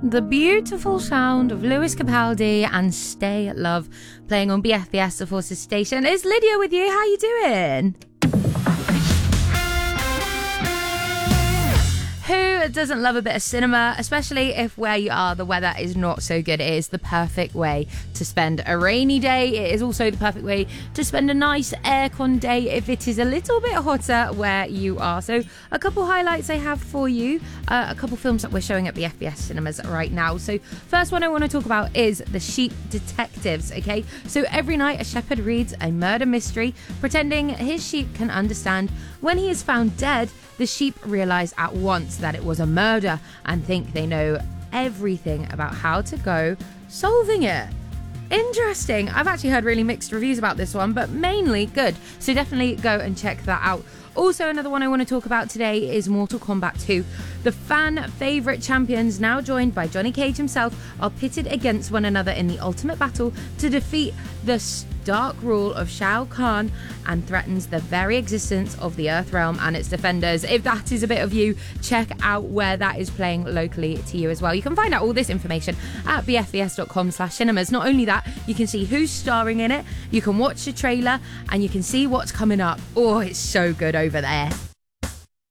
The beautiful sound of Lewis Capaldi and Stay Love playing on BFBS, the Forces station. It's Lydia with you. How you doing? Who doesn't love a bit of cinema, especially if where you are the weather is not so good? It is the perfect way to spend a rainy day. It is also the perfect way to spend a nice aircon day if it is a little bit hotter where you are. So a couple highlights I have for you, a couple films that we're showing at the FBS cinemas right now. So first one I want to talk about is The Sheep Detectives. Okay, so every night a shepherd reads a murder mystery, pretending his sheep can understand. When he is found dead, the sheep realise at once that it was a murder and think they know everything about how to go solving it. Interesting. I've actually heard really mixed reviews about this one, but mainly good. So definitely go and check that out. Also, another one I want to talk about today is Mortal Kombat 2. The fan favourite champions, now joined by Johnny Cage himself, are pitted against one another in the ultimate battle to defeat the dark rule of Shao Kahn and threatens the very existence of the Earthrealm and its defenders. If that is a bit of you, check out where that is playing locally to you as well. You can find out all this information at bfbs.com/cinemas. Not only that, you can see who's starring in it, you can watch the trailer, and you can see what's coming up. Oh, it's so good over there.